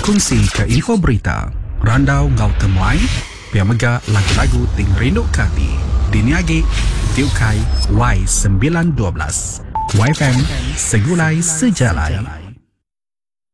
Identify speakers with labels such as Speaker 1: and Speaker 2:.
Speaker 1: kongsi ke info berita, randau ngau temuai, piamaga lagu-lagu ting rindu kati. Diniagi, Tiukai Y912. YFM, segulai sejalai.